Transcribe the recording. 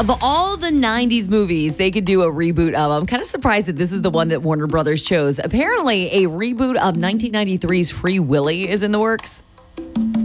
Of all the 90s movies they could do a reboot of, I'm kind of surprised that this is the one that Warner Brothers chose. Apparently, a reboot of 1993's Free Willy is in the works.